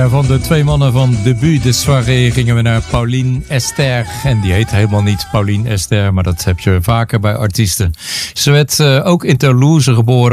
Ja, van de twee mannen van Debut de Soirée gingen we naar Pauline Esther. En die heet helemaal niet Pauline Esther, maar dat heb je vaker bij artiesten. Ze werd ook in Toulouse geboren.